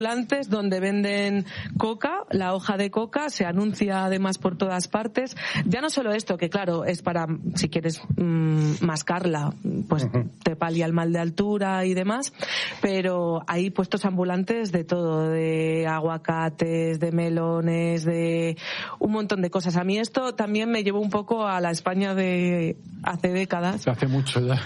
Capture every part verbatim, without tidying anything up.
Plantes donde venden coca, la hoja de coca, se anuncia además por todas partes. Ya no solo esto, que claro, es para, si quieres mmm, mascarla, pues uh-huh. te palia el mal de altura y demás, pero hay puestos ambulantes de todo, de aguacates, de melones, de un montón de cosas. A mí esto también me llevó un poco a la España de hace décadas. Hace mucho ya.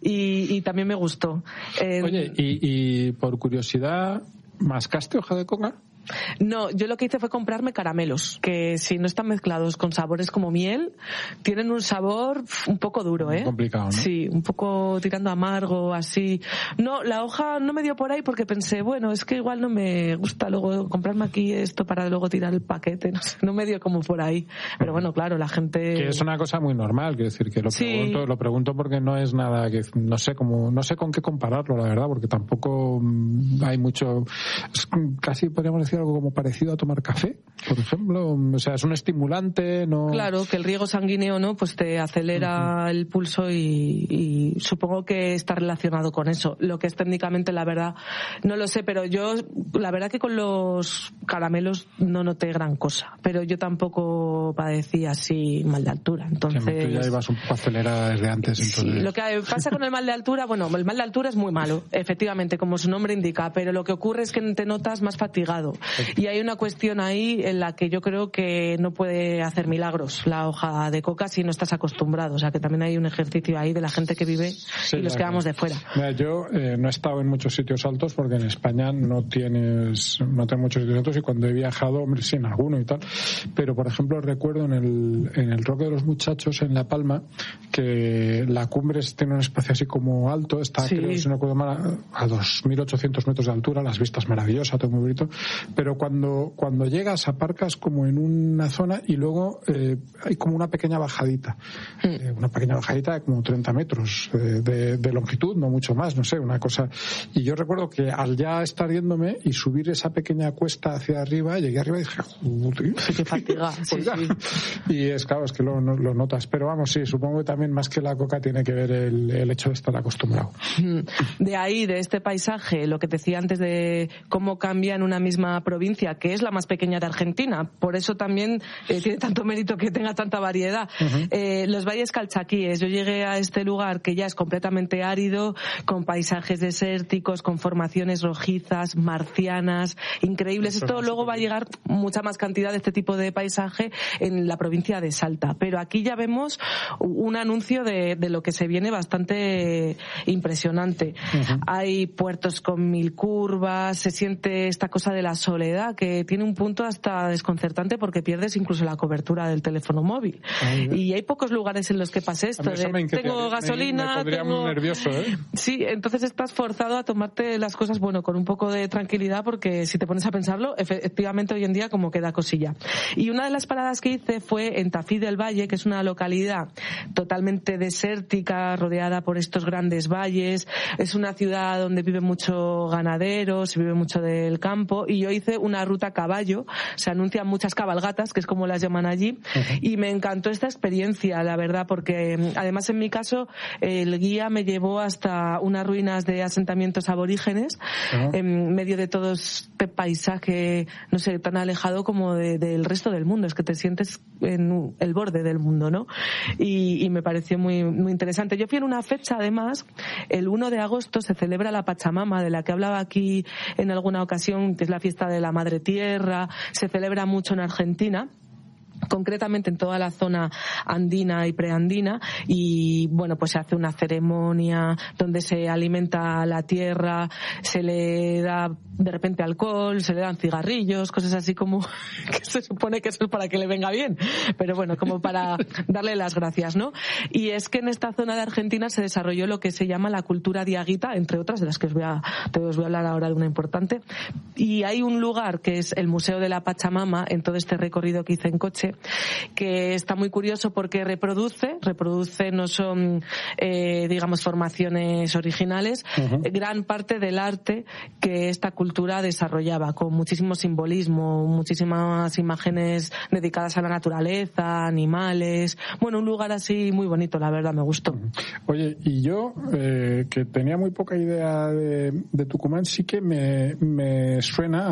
Y, y también me gustó. Eh, Oye, y, y por curiosidad, ¿mascaste hoja de coca? No, yo lo que hice fue comprarme caramelos, que si no están mezclados con sabores como miel, tienen un sabor un poco duro, ¿eh? Complicado, ¿no? Sí, un poco tirando amargo, así. No, la hoja no me dio por ahí porque pensé, bueno, es que igual no me gusta luego comprarme aquí esto para luego tirar el paquete, no sé, no me dio como por ahí. Pero bueno, claro, la gente... Que es una cosa muy normal, quiero decir, que lo sí. pregunto, lo pregunto porque no es nada que, no sé cómo, no sé con qué compararlo, la verdad, porque tampoco hay mucho, es casi podríamos decir algo como parecido a tomar café, por ejemplo, o sea, es un estimulante, no... Claro, que el riego sanguíneo, ¿no?, pues te acelera uh-huh. el pulso y, y supongo que está relacionado con eso. Lo que es técnicamente, la verdad, no lo sé, pero yo, la verdad que con los caramelos no noté gran cosa, pero yo tampoco padecí así mal de altura, entonces... Sí, tú ya ibas un poco acelerada desde antes, entonces... Sí, lo que pasa con el mal de altura, bueno, el mal de altura es muy malo, efectivamente, como su nombre indica, pero lo que ocurre es que te notas más fatigado. Y hay una cuestión ahí en la que yo creo que no puede hacer milagros la hoja de coca si no estás acostumbrado. O sea, que también hay un ejercicio ahí de la gente que vive sí, y los que vamos de fuera. Mira, yo eh, no he estado en muchos sitios altos porque en España no tienes no tengo muchos sitios altos y cuando he viajado, hombre, sí, en alguno y tal. Pero, por ejemplo, recuerdo en el, en el Roque de los Muchachos, en La Palma, que la cumbre tiene un espacio así como alto, está, sí. creo, si no recuerdo mal, a dos mil ochocientos metros de altura, las vistas maravillosas, todo muy bonito. Pero cuando cuando llegas aparcas como en una zona y luego eh, hay como una pequeña bajadita mm. eh, una pequeña bajadita de como treinta metros de, de, de longitud, no mucho más, no sé, una cosa. Y yo recuerdo que al ya estar yéndome y subir esa pequeña cuesta hacia arriba, llegué arriba y dije, joder, sí, qué fatiga. pues sí, sí. Y es claro, es que lo, lo notas, pero vamos, sí, supongo que también más que la coca tiene que ver el, el hecho de estar acostumbrado. De ahí, de este paisaje, lo que te decía antes de cómo cambia en una misma provincia, que es la más pequeña de Argentina, por eso también eh, tiene tanto mérito que tenga tanta variedad. Uh-huh. Eh, los valles calchaquíes, yo llegué a este lugar que ya es completamente árido, con paisajes desérticos, con formaciones rojizas, marcianas, increíbles. Eso Esto luego va a llegar mucha más cantidad de este tipo de paisaje en la provincia de Salta, pero aquí ya vemos un anuncio de, de lo que se viene bastante impresionante. Uh-huh. Hay puertos con mil curvas, se siente esta cosa de la soledad que tiene un punto hasta desconcertante porque pierdes incluso la cobertura del teléfono móvil. Ay, y hay pocos lugares en los que pasa esto. De, tengo gasolina, me, me tengo... muy nervioso, ¿eh? Sí, entonces estás forzado a tomarte las cosas, bueno, con un poco de tranquilidad porque si te pones a pensarlo, efectivamente hoy en día como queda cosilla. Y una de las paradas que hice fue en Tafí del Valle, que es una localidad totalmente desértica, rodeada por estos grandes valles. Es una ciudad donde vive mucho ganadero, se vive mucho del campo, y yo hice una ruta a caballo. Se anuncian muchas cabalgatas, que es como las llaman allí, uh-huh. y me encantó esta experiencia, la verdad, porque además en mi caso el guía me llevó hasta unas ruinas de asentamientos aborígenes, uh-huh. en medio de todo este paisaje, no sé, tan alejado como de, del resto del mundo. Es que te sientes en el borde del mundo, ¿no? Y, y me pareció muy, muy interesante. Yo fui en una fecha, además, el uno de agosto se celebra la Pachamama, de la que hablaba aquí en alguna ocasión, que es la fiesta de la Madre Tierra. Se celebra mucho en Argentina, concretamente en toda la zona andina y preandina, y bueno, pues se hace una ceremonia donde se alimenta la tierra, se le da de repente alcohol, se le dan cigarrillos, cosas así como que se supone que eso es para que le venga bien, pero bueno, como para darle las gracias, ¿no? Y es que en esta zona de Argentina se desarrolló lo que se llama la cultura diaguita, entre otras de las que os voy a, te os voy a hablar ahora de una importante, y hay un lugar que es el Museo de la Pachamama, en todo este recorrido que hice en coche, que está muy curioso porque reproduce, reproduce, no son, eh, digamos, formaciones originales, uh-huh. gran parte del arte que esta cultura desarrollaba, con muchísimo simbolismo, muchísimas imágenes dedicadas a la naturaleza, animales, bueno, un lugar así muy bonito, la verdad, me gustó. Oye, y yo, eh, que tenía muy poca idea de, de Tucumán, sí que me, me suena